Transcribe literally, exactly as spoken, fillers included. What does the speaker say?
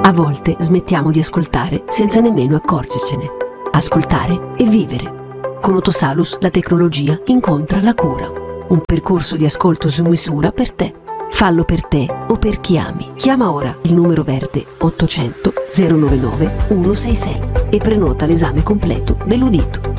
A volte smettiamo di ascoltare senza nemmeno accorgercene. Ascoltare e vivere. Con Otosalus la tecnologia incontra la cura. Un percorso di ascolto su misura per te. Fallo per te o per chi ami. Chiama ora il numero verde ottocento zero novantanove centosessantasei e prenota l'esame completo dell'udito.